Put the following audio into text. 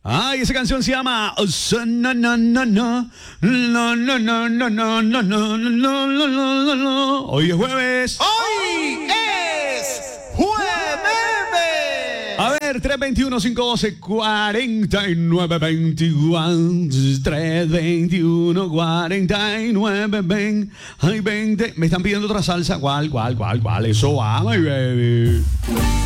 Ay, esa canción se llama no, no, no, no. No, no, no, no, no, no, no, no, no, no. Hoy es jueves. ¡Hoy es jueves! A ver, 321-512-4921. 321-4920. Ay, 20. Me están pidiendo otra salsa. ¿Cuál? Eso va, my baby.